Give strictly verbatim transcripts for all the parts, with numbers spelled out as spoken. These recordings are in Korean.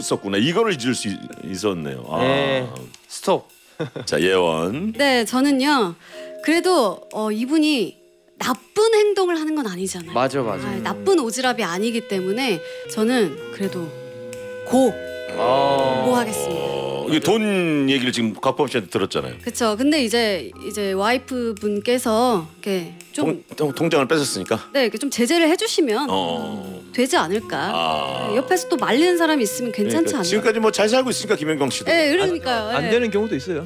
있었구나. 이거를 잊을 수 있, 있었네요. 아. 네. 스톱. 자, 예원. 네, 저는요. 그래도 어, 이분이 나쁜 행동을 하는 건 아니잖아요. 맞아, 맞아. 아, 나쁜 오지랖이 아니기 때문에 저는 그래도 고, 어... 고 하겠습니다. 어, 이게 돈 얘기를 지금 곽범 씨한테 들었잖아요. 그렇죠. 근데 이제 이제 와이프 분께서 이렇게 좀 통, 통, 통장을 뺏었으니까. 네, 이렇게 좀 제재를 해주시면 어... 되지 않을까. 아... 네, 옆에서 또 말리는 사람이 있으면 괜찮지 그러니까 않나요? 지금까지 뭐 잘 살고 있으니까 김연경 씨도. 네, 그러니까요. 안, 안 네. 되는 경우도 있어요.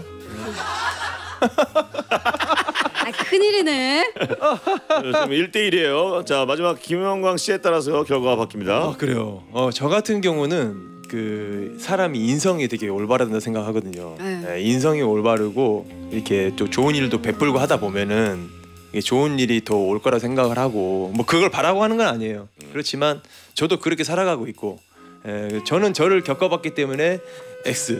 아, 큰일이네. 지금 일 대 일이에요. 자, 마지막 김영광 씨에 따라서 결과가 바뀝니다. 아, 그래요. 어, 저 같은 경우는 그 사람이 인성이 되게 올바르다 생각하거든요. 네. 네, 인성이 올바르고 이렇게 또 좋은 일도 베풀고 하다 보면은 이게 좋은 일이 더 올 거라 생각을 하고 뭐 그걸 바라고 하는 건 아니에요. 그렇지만 저도 그렇게 살아가고 있고 에, 저는 저를 겪어봤기 때문에 X.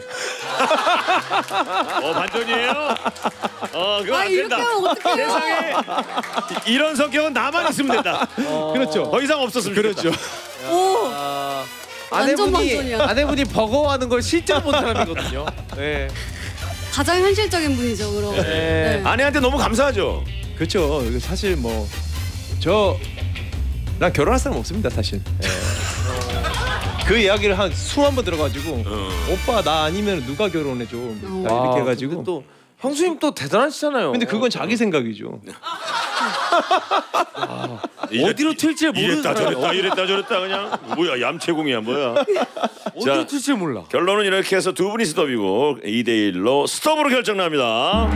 어, 반전이에요? 어, 그거 아, 안 이렇게 된다. 하면 어떡해요? 세상에 이런 성격은 나만 있으면 된다. 어... 그렇죠. 더 이상 없었으면 그렇죠. 좋겠다. 오, 아... 완전 아내분이 반전이야. 아내분이 버거워하는 걸 실제로 본 사람이거든요. 네. 가장 현실적인 분이죠, 그럼. 네. 네. 아내한테 너무 감사하죠. 그렇죠. 이거 사실 뭐 저랑 결혼할 사람 없습니다, 사실. 예. 그 이야기를 한 수만 번 들어가지고 어. 오빠 나 아니면 누가 결혼해 줘 어. 이렇게 해가지고. 또 형수님 또 대단하시잖아요. 근데 그건 자기 생각이죠. 아, 어디로 튈지 모르는 이랬다 사람이 저랬다 이랬다 저랬다 그냥 뭐야 얌체공이야 뭐야. 어디로 자, 튈지 몰라. 결론은 이렇게 해서 두 분이 스톱이고 이 대 일로 스톱으로 결정납니다.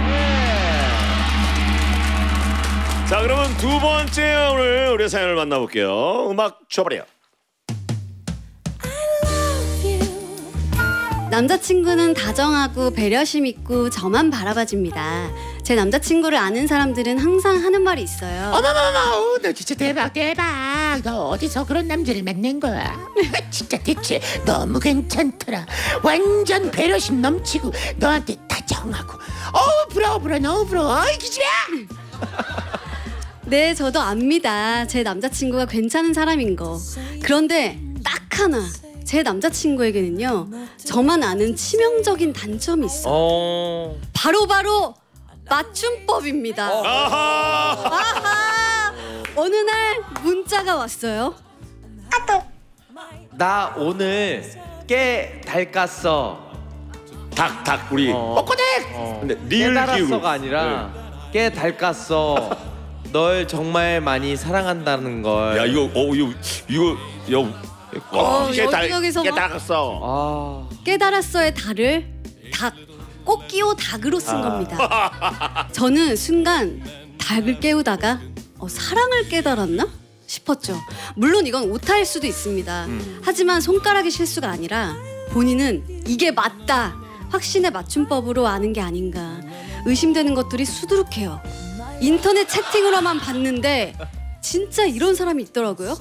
자, 그러면 두 번째 오늘 우리의 사연을 만나볼게요. 음악 줘버려. 남자친구는 다정하고 배려심 있고 저만 바라봐줍니다. 제 남자친구를 아는 사람들은 항상 하는 말이 있어요. 어머머머, 너 진짜 대박 대박. 너 어디서 그런 남자를 만난 거야? 진짜 대체 너무 괜찮더라. 완전 배려심 넘치고 너한테 다정하고. 어우 부러워 부러워 너무 부러워. 어이 기집애. 네, 저도 압니다. 제 남자친구가 괜찮은 사람인 거. 그런데 딱 하나, 제 남자친구에게는요, 저만 아는 치명적인 단점이 있어요. 어... 바로 바로 맞춤법입니다. 어. 아하. 아하! 어느 날 문자가 왔어요. 나 오늘 깨 닮았어. 닭, 닭 우리. 어. 꼬꼬댁. 어. 근데 리을 깨달았어가 기울. 아니라 깨 닮았어. 널 정말 많이 사랑한다는 걸. 야 이거 어 이거 이거 야. 어, 깨 달- 여기저기서 깨 막- 닭았어. 아... 깨달았어의 달을 닭, 꽃기호 닭으로 쓴 아. 겁니다. 저는 순간 닭을 깨우다가 어, 사랑을 깨달았나 싶었죠. 물론 이건 오타일 수도 있습니다. 음. 하지만 손가락의 실수가 아니라 본인은 이게 맞다 확신의 맞춤법으로 아는 게 아닌가 의심되는 것들이 수두룩해요. 인터넷 채팅으로만 봤는데 진짜 이런 사람이 있더라고요.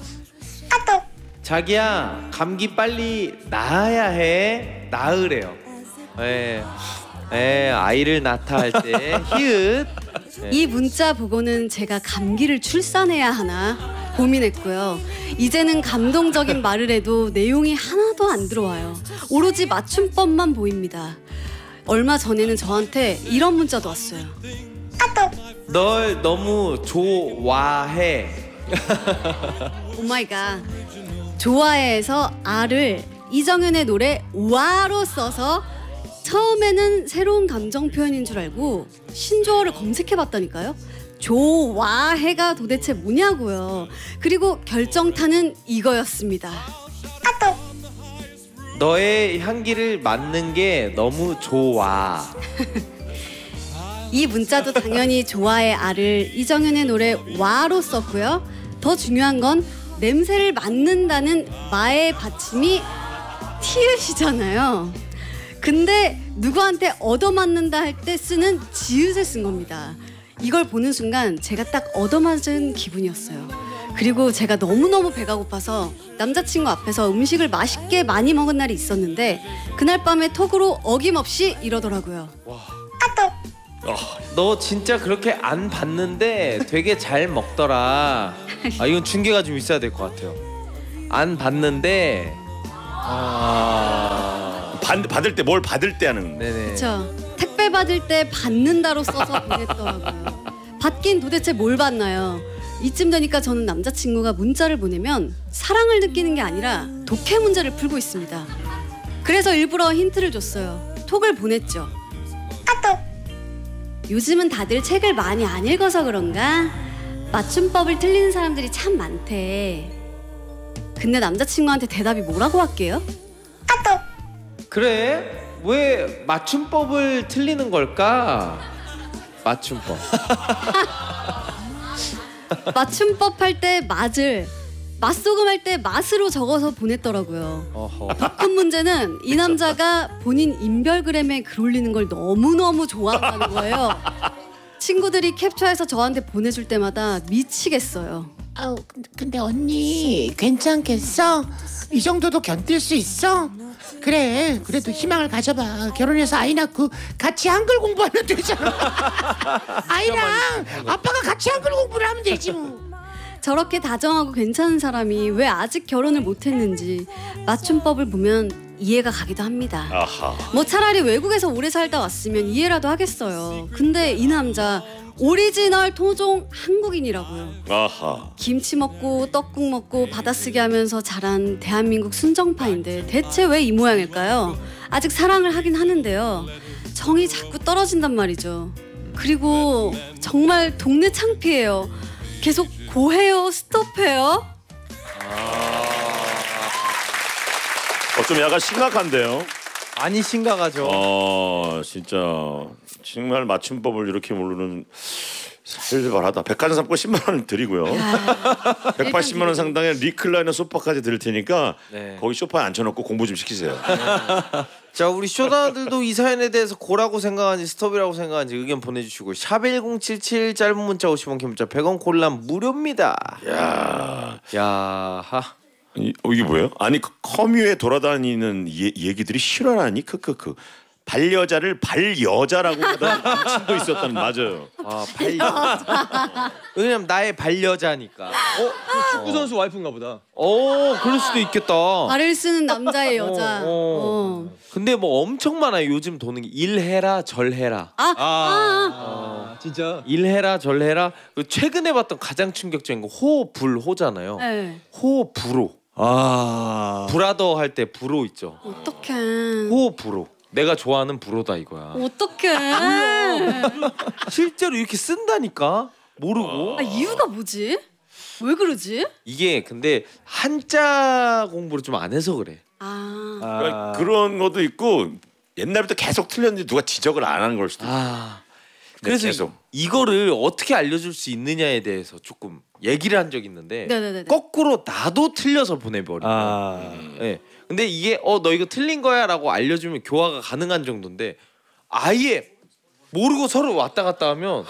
자기야 감기 빨리 나아야 해. 나으래요. 예, 예, 아이를 낳다 할 때 히읗. 이 문자 보고는 제가 감기를 출산해야 하나 고민했고요. 이제는 감동적인 말을 해도 내용이 하나도 안 들어와요. 오로지 맞춤법만 보입니다. 얼마 전에는 저한테 이런 문자도 왔어요. 널 너무 좋아해. 오마이갓. 좋아해에서 아를 이정현의 노래 와로 써서 처음에는 새로운 감정 표현인 줄 알고 신조어를 검색해봤다니까요. 좋아해가 도대체 뭐냐고요. 그리고 결정타는 이거였습니다. 너의 향기를 맡는 게 너무 좋아. 이 문자도 당연히 좋아의 아를 이정현의 노래 와로 썼고요. 더 중요한 건 냄새를 맡는다는 마의 받침이 티읕이잖아요. 근데 누구한테 얻어맞는다 할 때 쓰는 지읒을 쓴 겁니다. 이걸 보는 순간 제가 딱 얻어맞은 기분이었어요. 그리고 제가 너무너무 배가 고파서 남자친구 앞에서 음식을 맛있게 많이 먹은 날이 있었는데 그날 밤에 톡으로 어김없이 이러더라고요. 너 진짜 그렇게 안 봤는데 되게 잘 먹더라. 아 이건 중계가 좀 있어야 될 것 같아요. 안 봤는데 아... 받, 받을 때 뭘 받을 때 하는. 네네. 그렇죠. 택배 받을 때 받는다로 써서 보냈더라고요. 받긴 도대체 뭘 받나요? 이쯤 되니까 저는 남자친구가 문자를 보내면 사랑을 느끼는 게 아니라 독해 문제를 풀고 있습니다. 그래서 일부러 힌트를 줬어요. 톡을 보냈죠. 요즘은 다들 책을 많이 안 읽어서 그런가? 맞춤법을 틀리는 사람들이 참 많대. 근데 남자친구한테 대답이 뭐라고 할게요? 그래? 왜 맞춤법을 틀리는 걸까? 맞춤법. 맞춤법 할 때 맞을, 맛소금 할 때 맛으로 적어서 보냈더라고요. 어허. 더 큰 문제는 이 남자가 본인 인별그램에 글 올리는 걸 너무너무 좋아한다는 거예요. 친구들이 캡처해서 저한테 보내줄 때마다 미치겠어요. 아우 근데, 근데 언니 괜찮겠어? 이 정도도 견딜 수 있어? 그래 그래도 희망을 가져봐. 결혼해서 아이 낳고 같이 한글 공부하면 되잖아. 아이랑 아빠가 같이 한글 공부를 하면 되지 뭐. 저렇게 다정하고 괜찮은 사람이 왜 아직 결혼을 못했는지 맞춤법을 보면 이해가 가기도 합니다. 아하. 뭐 차라리 외국에서 오래 살다 왔으면 이해라도 하겠어요. 근데 이 남자 오리지널 토종 한국인이라고요. 아하. 김치 먹고 떡국 먹고 받아쓰기 하면서 자란 대한민국 순정파인데 대체 왜 이 모양일까요? 아직 사랑을 하긴 하는데요. 정이 자꾸 떨어진단 말이죠. 그리고 정말 동네 창피해요. 계속 고해요, 스톱해요. 어, 좀 약간 심각한데요. 많이 심각하죠. 어, 진짜 정말 맞춤법을 이렇게 모르는 살벌하다. 백화점 십만 원 드리고요. 백팔십만 원 상당의 리클라이너 소파까지 드릴 테니까 네. 거기 소파에 앉혀놓고 공부 좀 시키세요. 자, 우리 쇼다들도 이 사연에 대해서 고라고 생각하는지 스톱이라고 생각하는지 의견 보내주시고 샵 일공칠칠 짧은 문자 오십 원 긴 문자 백 원 콜람 무료입니다. 야, 야하. 이, 어, 이게 뭐예요? 아니 그 커뮤에 돌아다니는 예, 얘기들이 실화라니 크크크. 반려자를 반여자라고 하던 남친도 있었다는. 맞아요. 아, 반려자. 왜냐면 나의 반려자니까. 어? 축구 선수 와이프인가 보다. 어, 그럴 수도 있겠다. 발을 쓰는 남자의 여자. 어, 어. 어. 근데 뭐 엄청 많아요. 요즘 도는 게 일해라 절해라. 아, 아, 아. 아, 진짜. 일해라 절해라. 그리고 최근에 봤던 가장 충격적인 거 호불호잖아요. 네. 호불호. 아. 브라더 할 때 불호 있죠. 어떡해. 호불호. 내가 좋아하는 불호다 이거야. 어떡해. 실제로 이렇게 쓴다니까 모르고. 아, 이유가 뭐지? 왜 그러지? 이게 근데 한자 공부를 좀 안 해서 그래. 아, 그러니까 그런 것도 있고 옛날부터 계속 틀렸는데 누가 지적을 안 하는 걸 수도 있고. 아. 네, 그래서 계속. 이거를 어떻게 알려줄 수 있느냐에 대해서 조금 얘기를 한 적이 있는데 네네네. 거꾸로 나도 틀려서 보내버려. 아. 예. 근데 이게 어 너 이거 틀린 거야라고 알려주면 교화가 가능한 정도인데 아예 모르고 서로 왔다 갔다 하면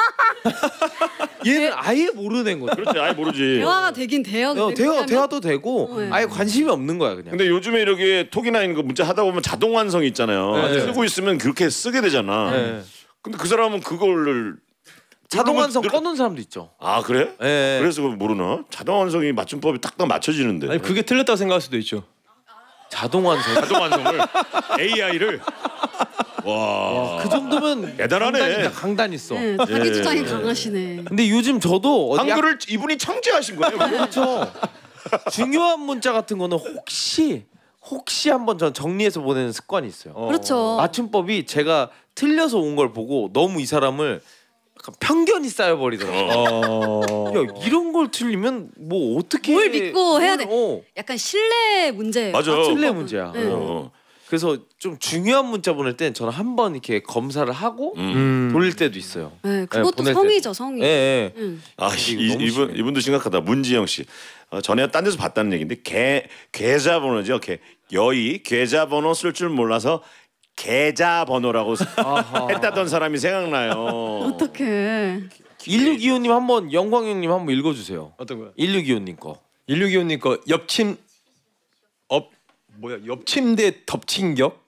얘는 아예 모르는 거죠. 그렇지, 아예 모르지. 대화가 되긴 돼요. 어, 근데 대화 그러면? 대화도 되고 어, 네. 아예 관심이 없는 거야 그냥. 근데 요즘에 이렇게 톡이나 이런 거 문자 하다 보면 자동 완성이 있잖아요. 네. 쓰고 있으면 그렇게 쓰게 되잖아. 네. 근데 그 사람은 그거를 자동 완성 누르면- 꺼놓은 사람도 있죠. 아 그래? 예. 그래서 그걸 모르나? 자동 완성이 맞춤법이 딱딱 맞춰지는데. 아니 그게 틀렸다고 생각할 수도 있죠. 자동 완성. 자동 완성을 에이아이를 와. 그 정도면 대단하네. 강단이다, 강단 있어. 네, 자기 예. 주장이 강하시네. 근데 요즘 저도 어디 약- 한글을 이분이 청재하신 거예요? 그렇죠. 중요한 문자 같은 거는 혹시 혹시 한번 전 정리해서 보내는 습관이 있어요. 어. 그렇죠. 맞춤법이 제가 틀려서 온 걸 보고 너무 이 사람을 약간 편견이 쌓여버리더라고요. 어. 야 이런 걸 틀리면 뭐 어떻게 뭘 믿고 해야 돼? 어, 약간 신뢰 문제예요. 맞아. 틀레 문제야. 네. 어. 그래서 좀 중요한 문자 보낼 땐 저는 한번 이렇게 검사를 하고 음. 음. 돌릴 때도 있어요. 네, 그것도 보낼 때. 성의죠, 성의. 예, 예. 응. 아, 이거 이, 너무 이분 심해. 이분도 심각하다. 문지영 씨. 어, 전에 딴 데서 봤다는 얘기인데 개 계좌번호죠. 개 여의 계좌번호 쓸 줄 몰라서 계좌번호라고 아하. 했다던 사람이 생각나요. 어떡해. 일육이오님 한번 영광형님 한번 읽어주세요. 어떤 거야? 일육이오님 거. 일육이오님 거 옆침 업 뭐야 옆침대 덮친격?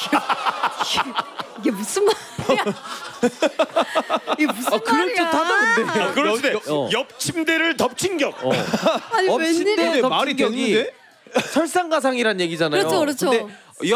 이게 무슨 말이야? 이게 무슨 아, 그럴듯하다, 말이야? 근데. 아, 그럴 때 어. 옆 침대를 덮친 격. 어. 아니 엎친데 웬일이야? 덮친 말이 격이 되는데? 설상가상이란 얘기잖아요. 그렇죠, 그렇죠. 근데